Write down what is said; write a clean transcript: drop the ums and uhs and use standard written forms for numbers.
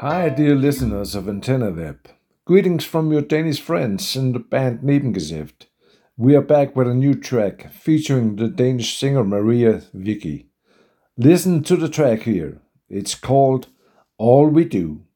Hi, dear listeners of AntennaWeb. Greetings from your Danish friends in the band Nebengeschäft. We are back with a new track featuring the Danish singer Maria Vicky. Listen to the track here. It's called All We Do.